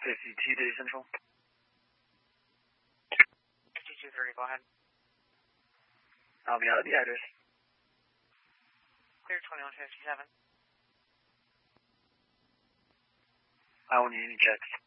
52 Day Central. 5230, go ahead. I'll be out of the address. Clear 2157. I won't need any checks.